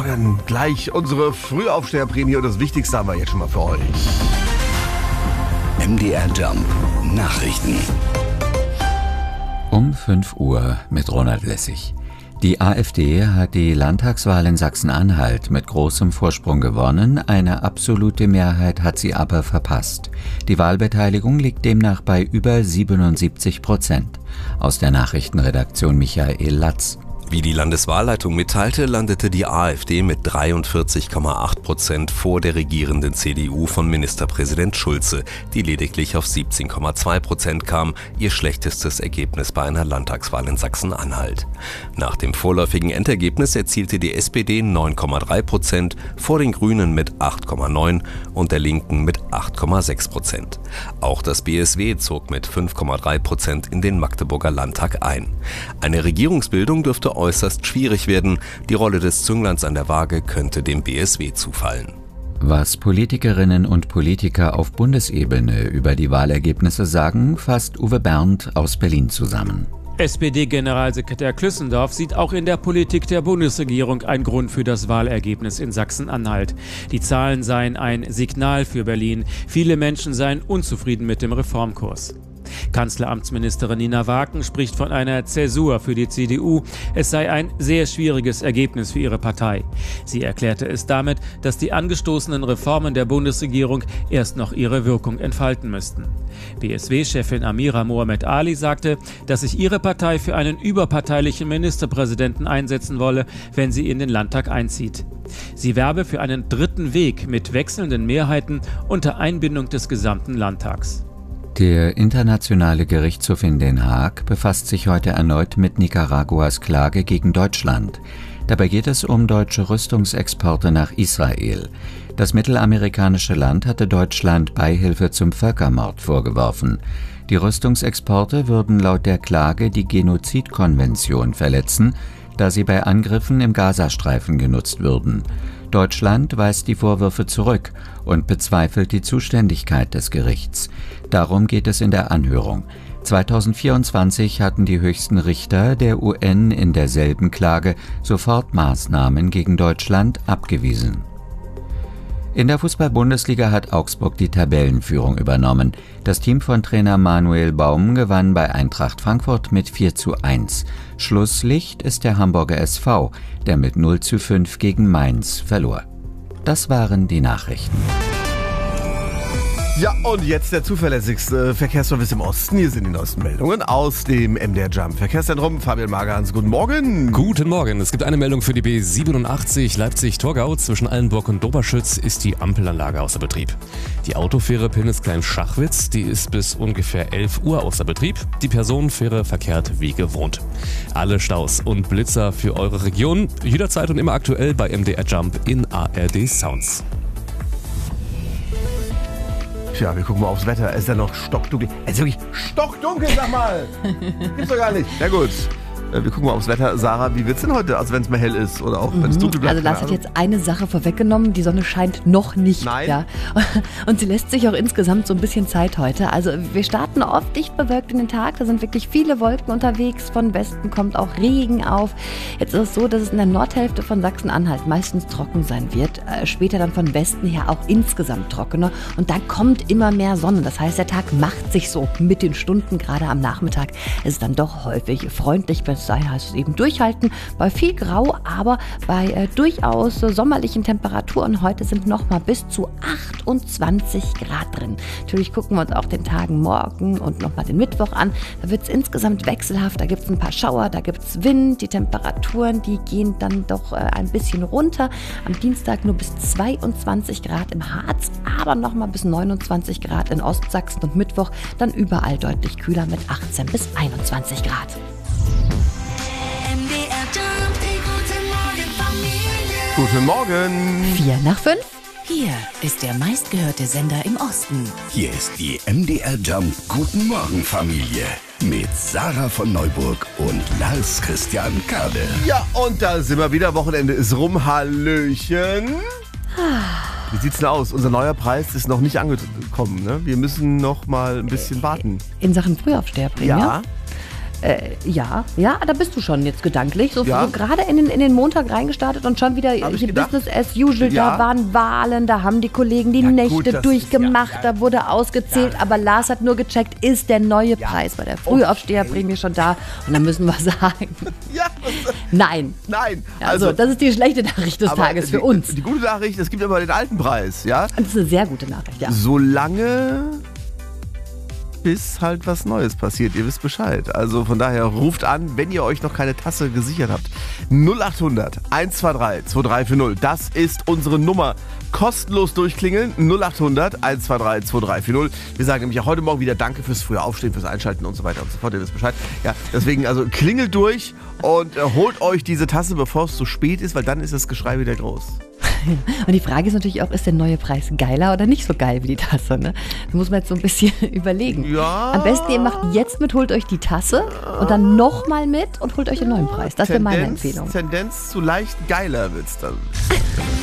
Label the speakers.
Speaker 1: Morgen. Gleich unsere Frühaufsteherprämie und das Wichtigste haben wir jetzt schon mal für euch.
Speaker 2: MDR Jump Nachrichten.
Speaker 3: Um 5 Uhr mit Ronald Lessig. Die AfD hat die Landtagswahl in Sachsen-Anhalt mit großem Vorsprung gewonnen, eine absolute Mehrheit hat sie aber verpasst. Die Wahlbeteiligung liegt demnach bei über 77%. Aus der Nachrichtenredaktion Michael Latz.
Speaker 4: Wie die Landeswahlleitung mitteilte, landete die AfD mit 43,8% vor der regierenden CDU von Ministerpräsident Schulze, die lediglich auf 17,2% kam, ihr schlechtestes Ergebnis bei einer Landtagswahl in Sachsen-Anhalt. Nach dem vorläufigen Endergebnis erzielte die SPD 9,3%, vor den Grünen mit 8,9% und der Linken mit 8,6%. Auch das BSW zog mit 5,3% in den Magdeburger Landtag ein. Eine Regierungsbildung dürfte äußerst schwierig werden. Die Rolle des Züngleins an der Waage könnte dem BSW zufallen.
Speaker 3: Was Politikerinnen und Politiker auf Bundesebene über die Wahlergebnisse sagen, fasst Uwe Berndt aus Berlin zusammen.
Speaker 5: SPD-Generalsekretär Klüssendorf sieht auch in der Politik der Bundesregierung einen Grund für das Wahlergebnis in Sachsen-Anhalt. Die Zahlen seien ein Signal für Berlin. Viele Menschen seien unzufrieden mit dem Reformkurs. Kanzleramtsministerin Nina Waken spricht von einer Zäsur für die CDU. Es sei ein sehr schwieriges Ergebnis für ihre Partei. Sie erklärte es damit, dass die angestoßenen Reformen der Bundesregierung erst noch ihre Wirkung entfalten müssten. BSW-Chefin Amira Mohamed Ali sagte, dass sich ihre Partei für einen überparteilichen Ministerpräsidenten einsetzen wolle, wenn sie in den Landtag einzieht. Sie werbe für einen dritten Weg mit wechselnden Mehrheiten unter Einbindung des gesamten Landtags.
Speaker 3: Der Internationale Gerichtshof in Den Haag befasst sich heute erneut mit Nicaraguas Klage gegen Deutschland. Dabei geht es um deutsche Rüstungsexporte nach Israel. Das mittelamerikanische Land hatte Deutschland Beihilfe zum Völkermord vorgeworfen. Die Rüstungsexporte würden laut der Klage die Genozidkonvention verletzen, da sie bei Angriffen im Gazastreifen genutzt würden. Deutschland weist die Vorwürfe zurück und bezweifelt die Zuständigkeit des Gerichts. Darum geht es in der Anhörung. 2024 hatten die höchsten Richter der UN in derselben Klage Sofortmaßnahmen gegen Deutschland abgewiesen. In der Fußball-Bundesliga hat Augsburg die Tabellenführung übernommen. Das Team von Trainer Manuel Baum gewann bei Eintracht Frankfurt mit 4:1. Schlusslicht ist der Hamburger SV, der mit 0:5 gegen Mainz verlor. Das waren die Nachrichten.
Speaker 1: Ja, und jetzt der zuverlässigste Verkehrsservice im Osten. Hier sind die neuesten Meldungen aus dem MDR Jump Verkehrszentrum. Fabian Magerhans, guten Morgen.
Speaker 6: Guten Morgen. Es gibt eine Meldung für die B87 Leipzig-Torgau. Zwischen Allenburg und Doberschütz ist die Ampelanlage außer Betrieb. Die Autofähre Pinnes-Klein-Schachwitz, die ist bis ungefähr 11 Uhr außer Betrieb. Die Personenfähre verkehrt wie gewohnt. Alle Staus und Blitzer für eure Region jederzeit und immer aktuell bei MDR Jump in ARD Sounds.
Speaker 1: Tja, wir gucken mal aufs Wetter. Es ist ja noch stockdunkel. Es ist wirklich stockdunkel, sag mal. Gibt's doch gar nicht. Na gut. Wir gucken mal aufs Wetter. Sarah, wie wird's denn heute, also wenn es mal hell ist oder auch wenn es dunkel bleibt?
Speaker 7: Also Lars hat jetzt eine Sache vorweggenommen, die Sonne scheint noch nicht.
Speaker 1: Nein.
Speaker 7: Ja. Und sie lässt sich auch insgesamt so ein bisschen Zeit heute. Also wir starten oft dicht bewölkt in den Tag, da sind wirklich viele Wolken unterwegs, von Westen kommt auch Regen auf. Jetzt ist es so, dass es in der Nordhälfte von Sachsen-Anhalt meistens trocken sein wird, später dann von Westen her auch insgesamt trockener und dann kommt immer mehr Sonne. Das heißt, der Tag macht sich so mit den Stunden, gerade am Nachmittag ist es dann doch häufig freundlich, daher heißt es eben durchhalten, bei viel Grau, aber bei durchaus sommerlichen Temperaturen. Heute sind nochmal bis zu 28 Grad drin. Natürlich gucken wir uns auch den Tagen morgen und nochmal den Mittwoch an. Da wird es insgesamt wechselhaft, da gibt es ein paar Schauer, da gibt es Wind, die Temperaturen, die gehen dann doch ein bisschen runter. Am Dienstag nur bis 22 Grad im Harz, aber nochmal bis 29 Grad in Ostsachsen und Mittwoch dann überall deutlich kühler mit 18 bis 21 Grad.
Speaker 1: Guten Morgen.
Speaker 7: 4:05.
Speaker 8: Hier ist der meistgehörte Sender im Osten.
Speaker 2: Hier ist die MDR Jump Guten Morgen Familie mit Sarah von Neuburg und Lars Christian Kade.
Speaker 1: Ja, und da sind wir wieder. Wochenende ist rum. Hallöchen. Wie sieht's denn aus? Unser neuer Preis ist noch nicht angekommen, ne? Wir müssen noch mal ein bisschen warten.
Speaker 7: In Sachen Frühaufsteherprämie?
Speaker 1: Ja.
Speaker 7: Ja, da bist du schon jetzt gedanklich. So
Speaker 1: Ja.
Speaker 7: gerade in den Montag reingestartet und schon wieder
Speaker 1: Hab ich
Speaker 7: hier
Speaker 1: gedacht.
Speaker 7: Business as usual.
Speaker 1: Ja.
Speaker 7: Da waren Wahlen, da haben die Kollegen die
Speaker 1: Ja, gut,
Speaker 7: Nächte
Speaker 1: das
Speaker 7: durchgemacht,
Speaker 1: ist ja-
Speaker 7: da wurde ausgezählt. Aber Lars hat nur gecheckt, ist der neue Preis bei der Frühaufsteherprämie schon da? Und dann müssen wir sagen,
Speaker 1: Ja,
Speaker 7: nein.
Speaker 1: nein.
Speaker 7: Also, das ist die schlechte Nachricht des
Speaker 1: aber
Speaker 7: Tages für uns.
Speaker 1: Die gute Nachricht, es gibt immer den alten Preis, ja?
Speaker 7: Und das ist eine sehr gute Nachricht, ja.
Speaker 1: Solange bis halt was Neues passiert. Ihr wisst Bescheid. Also von daher ruft an, wenn ihr euch noch keine Tasse gesichert habt. 0800 123 2340. Das ist unsere Nummer. Kostenlos durchklingeln. 0800 123 2340. Wir sagen nämlich auch heute Morgen wieder Danke fürs frühe Aufstehen, fürs Einschalten und so weiter und so fort. Ihr wisst Bescheid. Ja, deswegen also klingelt durch und holt euch diese Tasse, bevor es zu spät ist, weil dann ist das Geschrei wieder groß.
Speaker 7: Und die Frage ist natürlich auch, ist der neue Preis geiler oder nicht so geil wie die Tasse? Ne? Da muss man jetzt so ein bisschen überlegen.
Speaker 1: Ja.
Speaker 7: Am besten, ihr macht jetzt mit, holt euch die Tasse und dann nochmal mit und holt euch den neuen Preis. Das wäre meine Empfehlung.
Speaker 1: Tendenz zu leicht geiler wird's dann.